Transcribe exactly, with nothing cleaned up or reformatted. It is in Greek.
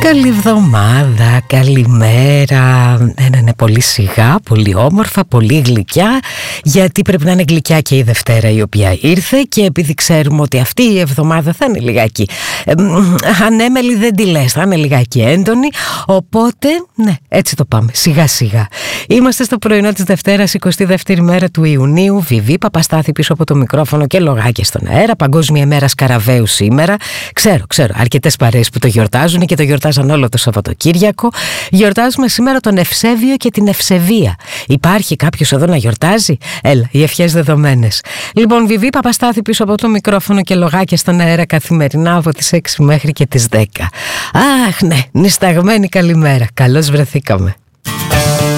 Καλή εβδομάδα, καλημέρα. Ναι, ναι, ναι, πολύ σιγά, πολύ όμορφα, πολύ γλυκιά. Γιατί πρέπει να είναι γλυκιά και η Δευτέρα η οποία ήρθε. Και επειδή ξέρουμε ότι αυτή η εβδομάδα θα είναι λιγάκι ε, ανέμελη, δεν τη λες, θα είναι λιγάκι έντονη. Οπότε, ναι, έτσι το πάμε, σιγά σιγά. Είμαστε στο πρωινό της Δευτέρας, εικοστή δεύτερη μέρα του Ιουνίου. Βιβί Παπαστάθη πίσω από το μικρόφωνο και λογάκια στον αέρα. Παγκόσμια ημέρα Σκαραβαίου σήμερα. Ξέρω, ξέρω, αρκετές παρέες που το γιορτάζουν και το γιορτάζαν όλο το Σαββατοκύριακο. Γιορτάζουμε σήμερα τον Ευσέβιο και την Ευσεβία. Υπάρχει κάποιος εδώ να γιορτάζει? Έλα, οι ευχές δεδομένες. Λοιπόν, Βιβί Παπαστάθη πίσω από το μικρόφωνο και λογάκια στον αέρα καθημερινά από τις έξι μέχρι και τις δέκα. Αχ, ναι, νησταγμένη καλημέρα. Καλώς βρεθήκαμε.